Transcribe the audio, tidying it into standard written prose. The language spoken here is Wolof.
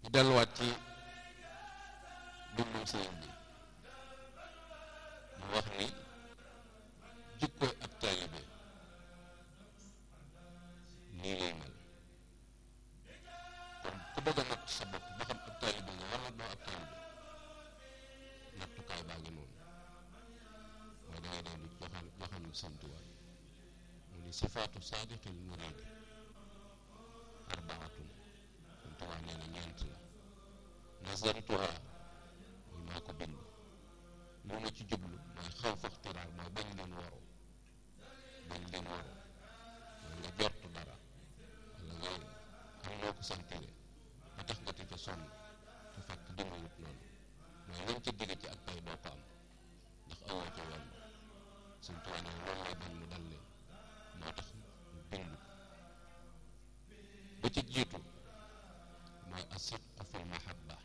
delluwaat ci dundum sëriñ bi mu wax ni jikkoy ab taalibe nii lay mel. kon ku bëgg a natt sa bopp ba xam ab taalibe nga wala doo ab taalibe nattukaay baa ngi noonu mooy dangay dellu waxanu Sëñ Tuubaa mu ni sifaatu saadiqil muriidi arbaatun. Sëñ Tuubaa nee na ñeent la nazamtuha muy maa ko bind lu ma ci jublu mooy xaw faxtiraar mooy bañ leen waru mooy nga jort dara wala nga am noo ko santire ba tax nga ca sonn te fekk demewut noonu mooy lañ ca digg ci ak pay doo ko am ndax awoo ca yoon Sëñ Tuubaa nee na loolu lay bañ mu dal leen moo tax mu bind ba ci jiitu mooy asidqu fil mahabba